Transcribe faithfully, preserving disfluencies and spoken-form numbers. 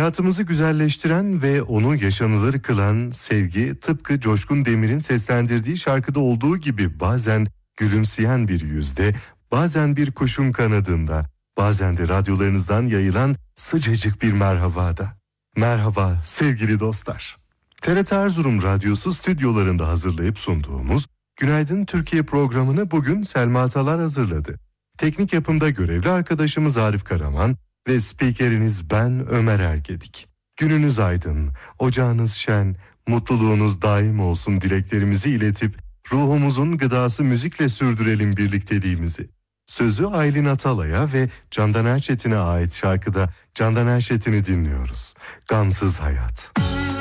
Hayatımızı güzelleştiren ve onu yaşanılır kılan sevgi, tıpkı Coşkun Demir'in seslendirdiği şarkıda olduğu gibi bazen gülümseyen bir yüzde, bazen bir kuşun kanadında, bazen de radyolarınızdan yayılan sıcacık bir merhabada. Merhaba sevgili dostlar. T R T Erzurum Radyosu stüdyolarında hazırlayıp sunduğumuz Günaydın Türkiye programını bugün Selma Atalar hazırladı. Teknik yapımda görevli arkadaşımız Arif Karaman ve spikeriniz ben Ömer Ergedik. Gününüz aydın, ocağınız şen, mutluluğunuz daim olsun dileklerimizi iletip ruhumuzun gıdası müzikle sürdürelim birlikteliğimizi. Sözü Aylin Atalay'a ve Candan Erçetin'e ait şarkıda Candan Erçetin'i dinliyoruz. Gamsız Hayat.